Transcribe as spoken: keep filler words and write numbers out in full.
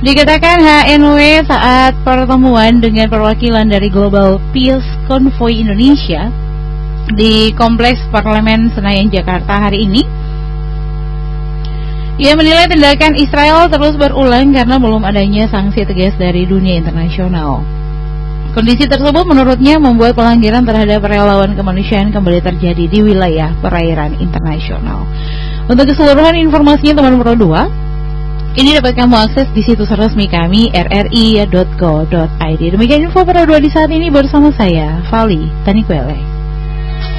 Dikatakan H N W saat pertemuan dengan perwakilan dari Global Peace Convoy Indonesia di Kompleks Parlemen Senayan Jakarta hari ini. Ia menilai tindakan Israel terus berulang karena belum adanya sanksi tegas dari dunia internasional. Kondisi tersebut menurutnya membuat pelanggaran terhadap relawan kemanusiaan kembali terjadi di wilayah perairan internasional. Untuk keseluruhan informasinya teman Pro dua, ini dapat kamu akses di situs resmi kami r r i dot co dot i d. Demikian info Pro dua di saat ini bersama saya, Vali Tanikwele.